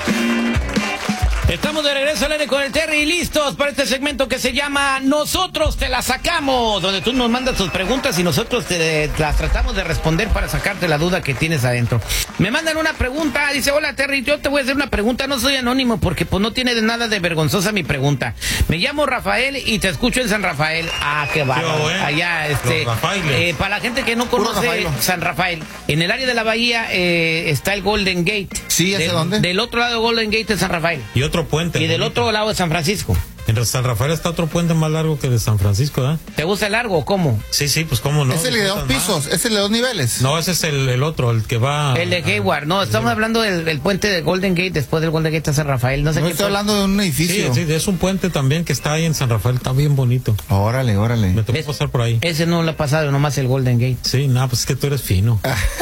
Estamos de regreso al aire con el Terry y listos para este segmento que se llama Nosotros te la sacamos, donde tú nos mandas tus preguntas y nosotros te las tratamos de responder para sacarte la duda que tienes adentro. Me mandan una pregunta, dice: hola Terry, yo te voy a hacer una pregunta, no soy anónimo porque pues no tiene de nada de vergonzosa mi pregunta. Me llamo Rafael y te escucho en San Rafael. Ah, qué bárbaro. Allá, para la gente que no conoce San Rafael, en el área de la bahía está el Golden Gate. Sí, ¿hacia dónde? Del otro lado de Golden Gate es San Rafael. Y otro puente. Y del otro lado de San Francisco. En San Rafael está otro puente más largo que de San Francisco, ¿verdad? ¿Te gusta el largo o cómo? Sí, pues cómo no. ¿Es el de 2 pisos? ¿Es el de 2 niveles? No, ese es el otro, el que va... El de Hayward, no, estamos hablando del puente de Golden Gate, después del Golden Gate a San Rafael, no sé no qué. Estoy hablando de un edificio. Sí, es un puente también que está ahí en San Rafael, está bien bonito. Órale. Me tocó pasar por ahí. Ese no lo ha pasado, nomás el Golden Gate. Sí, pues es que tú eres fino.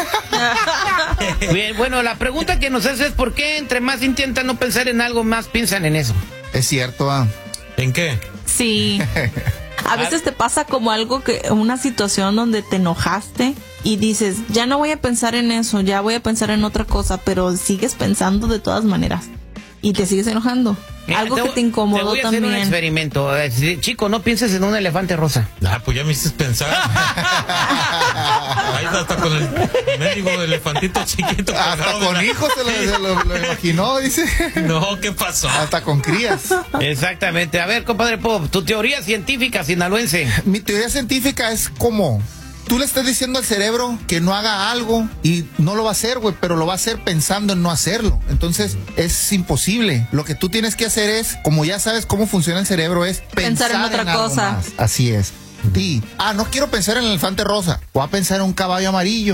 Bien, bueno, la pregunta que nos hace es: ¿por qué entre más intentan no pensar en algo, más piensan en eso? Es cierto, ¿En qué? Sí. A veces te pasa como algo una situación donde te enojaste y dices, ya no voy a pensar en eso, ya voy a pensar en otra cosa, pero sigues pensando de todas maneras y te sigues enojando. Algo que te incomodó también. Te voy a hacer un experimento. Chico, no pienses en un elefante rosa. Pues ya me hiciste pensar. Ahí hasta con el médico elefantito chiquito. Hasta con hijos se lo imaginó, dice. No, ¿qué pasó? Hasta con crías. Exactamente. A ver, compadre Pop, tu teoría científica sinaloense. Mi teoría científica es como... Tú le estás diciendo al cerebro que no haga algo y no lo va a hacer, güey, pero lo va a hacer pensando en no hacerlo. Entonces, es imposible. Lo que tú tienes que hacer es, como ya sabes cómo funciona el cerebro, es pensar en otra cosa. Más. Así es. Sí. No quiero pensar en el elefante rosa. Voy a pensar en un caballo amarillo.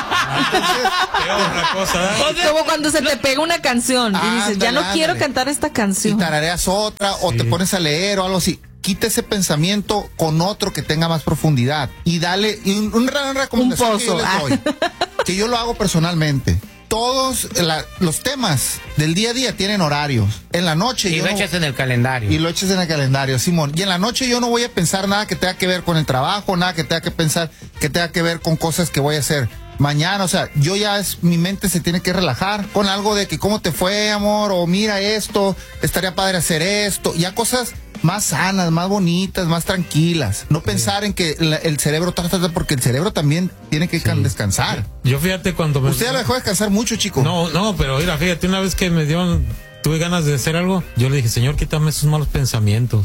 Como cuando se te pega una canción y dices, ya no quiero cantar esta canción. Y tarareas otra, o te pones a leer o algo así. Quita ese pensamiento con otro que tenga más profundidad y dale una recomendación que yo les doy, que yo lo hago personalmente. Todos los temas del día a día tienen horarios. En la noche y lo echas en el calendario. Y lo echas en el calendario, Simón. Y en la noche yo no voy a pensar nada que tenga que ver con el trabajo, nada que tenga que pensar que tenga que ver con cosas que voy a hacer mañana. O sea, mi mente se tiene que relajar con algo de que cómo te fue, amor, o mira esto, estaría padre hacer esto. Ya cosas más sanas, más bonitas, más tranquilas. No pensar en que el cerebro porque el cerebro también tiene que descansar. Yo fíjate cuando Usted ya lo dejó descansar mucho, chico. No, pero mira, fíjate, una vez que tuve ganas de hacer algo, yo le dije, Señor, quítame esos malos pensamientos.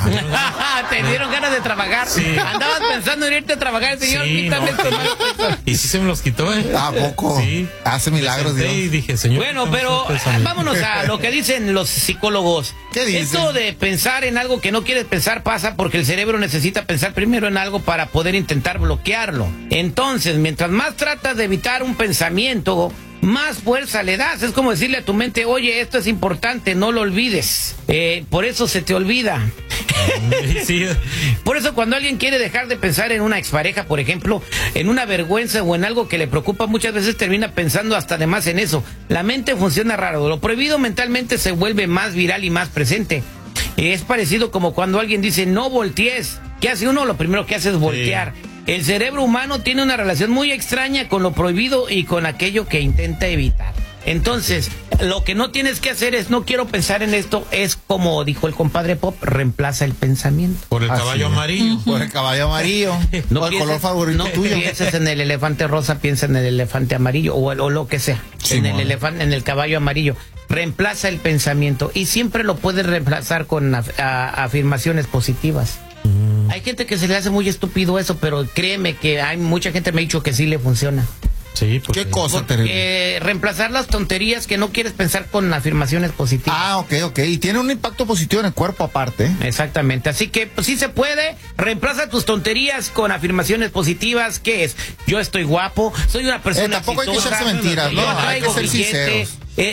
Te dieron ganas de trabajar. Sí. Andabas pensando en irte a trabajar, Señor, quítame estos malos pensamientos. Y sí se me los quitó, ¿A poco? Sí. Hace milagros, Dios. Y dije, Señor. Bueno, pero vámonos a lo que dicen los psicólogos. ¿Qué dicen? Esto de pensar en algo que no quieres pensar pasa porque el cerebro necesita pensar primero en algo para poder intentar bloquearlo. Entonces, mientras más tratas de evitar un pensamiento, más fuerza le das. Es como decirle a tu mente, oye, esto es importante, no lo olvides. Por eso se te olvida. Sí. Por eso cuando alguien quiere dejar de pensar en una expareja, por ejemplo, en una vergüenza o en algo que le preocupa, muchas veces termina pensando hasta de más en eso. La mente funciona raro. Lo prohibido mentalmente se vuelve más viral y más presente. Es parecido como cuando alguien dice, no voltees. ¿Qué hace uno? Lo primero que hace es voltear. Sí. El cerebro humano tiene una relación muy extraña con lo prohibido y con aquello que intenta evitar. Entonces, lo que no tienes que hacer es, no quiero pensar en esto, es como dijo el compadre Pop, reemplaza el pensamiento. Por el caballo amarillo. Por el caballo amarillo. No el color favorito tuyo. No pienses en el elefante rosa, piensa en el elefante amarillo o lo que sea. Sí, en el elefante, en el caballo amarillo. Reemplaza el pensamiento y siempre lo puedes reemplazar con afirmaciones positivas. Hay gente que se le hace muy estúpido eso, pero créeme que hay mucha gente me ha dicho que sí le funciona. Sí, porque, ¿qué cosa terrible? Reemplazar las tonterías que no quieres pensar con afirmaciones positivas. Ok. Y tiene un impacto positivo en el cuerpo aparte. Exactamente. Así que pues, sí se puede. Reemplaza tus tonterías con afirmaciones positivas. ¿Qué es? Yo estoy guapo, soy una persona tampoco exitosa, hay que echarse mentiras, ¿no? Hay que ser sinceros.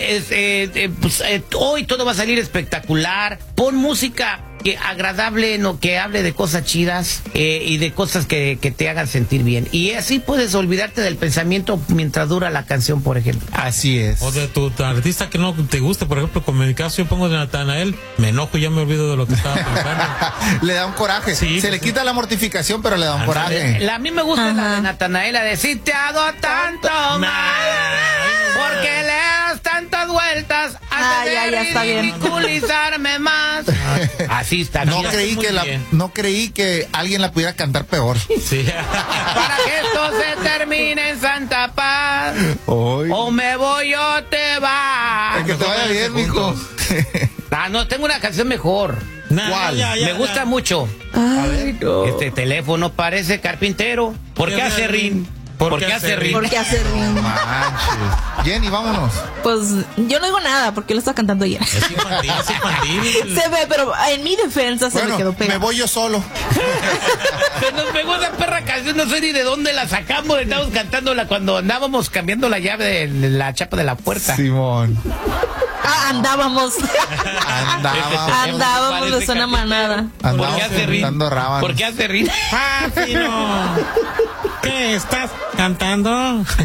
Hoy todo va a salir espectacular. Pon música agradable, no, que hable de cosas chidas y de cosas que te hagan sentir bien. Y así puedes olvidarte del pensamiento mientras dura la canción, por ejemplo. Así es. O de tu artista que no te guste, por ejemplo, como en mi caso, yo pongo de Natanael, me enojo y ya me olvido de lo que estaba pensando. Le da un coraje. Sí, se le quita la mortificación, pero le da un coraje. A mí me gusta la de Natanael, la de si te hago tanto mal, porque le das tantas vueltas a ya está bien. Ridiculizarme más. Así está. No bien. creí muy que bien. no creí que alguien la pudiera cantar peor. Sí. Para que esto se termine en santa paz. Hoy. O me voy o te vas. Que te vaya bien, mijo. Ah, no, tengo una canción mejor. Nah, ¿Cuál? Me gusta mucho. Ay, no. Este teléfono parece carpintero. ¿Por qué hace rin? ¿Por qué hace rin? ¿Por qué hace ring? Manches. Jenny, vámonos. Pues yo no digo nada porque lo estaba cantando ayer. Es infantil, es infantil. Se ve, pero en mi defensa se me Bueno, quedó me pegado. voy yo solo. Se nos pegó esa perra canción, no sé ni de dónde la sacamos. Estábamos cantándola cuando andábamos cambiando la llave de la chapa de la puerta. Simón. Ah, andábamos. Andábamos de Parece zona carpintero. manada. ¿Por Andamos qué hace rin? cantando rábanos. ¿Por qué hace rin? Papi, no. ¿Qué estás cantando? Nosotros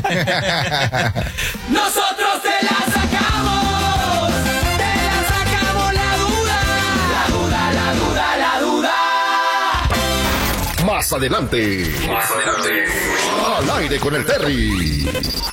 te la sacamos la duda. La duda, la duda, la duda. Más adelante. Al aire con el Terry.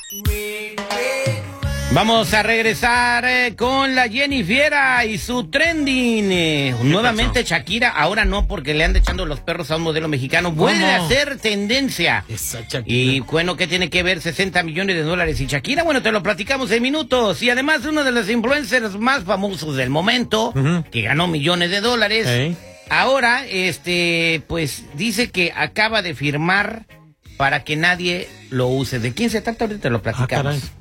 Vamos a regresar con la Jenny Fiera y su trending. Nuevamente Shakira, ahora no porque le anda echando los perros a un modelo mexicano. Vuelve a ser tendencia. Esa Shakira. Y bueno, ¿qué tiene que ver 60 millones de dólares y Shakira? Bueno, te lo platicamos en minutos. Y además uno de los influencers más famosos del momento, que ganó millones de dólares, Ey. ahora, pues dice que acaba de firmar para que nadie lo use. ¿De quién se trata? Ahorita lo platicamos. Caray.